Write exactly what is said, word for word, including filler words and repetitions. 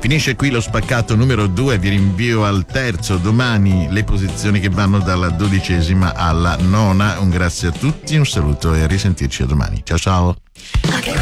Finisce qui lo spaccato numero due, vi rinvio al terzo, domani le posizioni che vanno dalla dodicesima alla nona. Un grazie a tutti, un saluto e a risentirci a domani. Ciao ciao.